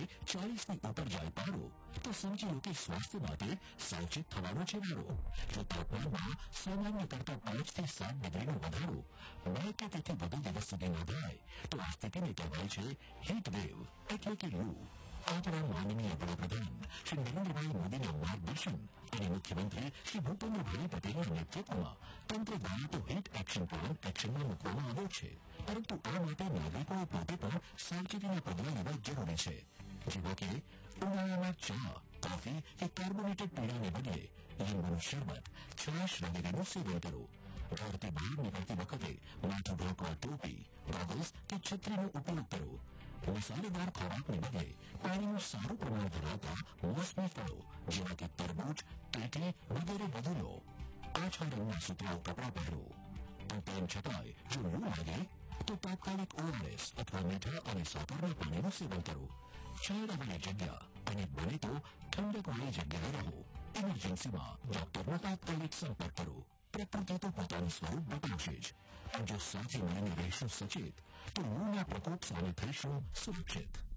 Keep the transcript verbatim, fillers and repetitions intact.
ચાલીસ ની ઉપર જાય પારો તો સમજી લો કે સ્વાસ્થ્ય માટે સાવચેત થવાનો છે વારો. જો તાપમાનમાં સામાન્ય કરતા પાંચ થી સાત ડિગ્રીનો વધારો બે કે તેથી વધુ દિવસ સુધી નોંધાય તો આ સ્થિતિને કહેવાય છે હીટ વેવ એટલે કે લૂ. આપણા માનનીય વડાપ્રધાન શ્રી નરેન્દ્રભાઈ મોદીના માર્ગદર્શન અને મુખ્યમંત્રી શ્રી ભૂપેન્દ્રભાઈ પટેલના નેતૃત્વમાં તંત્ર દ્વારા તો હીટ એક્શન પ્લાન એક્શનમાં મૂકવામાં આવ્યો છે, પરંતુ આ માટે નાગરિકોએ પોતે પણ સાવચેતીના પગલાં લેવા જરૂરી છે. જેવો કે ઉનાળામાં ચા, કોફી કે કાર્બોનેટેડ પીણાને બદલે લીંબુનું શરબત, છાશ વગેરેનું સેવન કરો. ઘરથી બહાર નીકળતી વખતે માથું ઢાંકવા ટોપી, ગોગલ્સ કે છત્રીનો ઉપયોગ કરો. મસાલેદાર ખોરાકને બદલે પાણીનું સારું પ્રમાણ ધરાવતા મોસમી ફળો જેવા કે તરબૂચ, કેટી વગેરે વધુ લો. આછા રંગના સુતરાઉ કપડાં પહેરો. પણ તેમ છતાંય જો લૂ લાગે તો તાત્કાલિક ઓઆરએસ અથવા મીઠા અને સાકરના પાણીનું સેવન કરો. છાંયડાવાળી જગ્યા અને બને તો ઠંડકવાળી જગ્યાએ રહો. ઇમરજન્સીમાં ડોક્ટરનો તાત્કાલિક સંપર્ક કરો. પ્રકૃતિ તો પોતાનું સ્વરૂપ બતાવશે જ, પણ જો સાથે મળીને રહીશું સચેત તો લૂના પ્રકોપ સામે થઈશું સુરક્ષિત.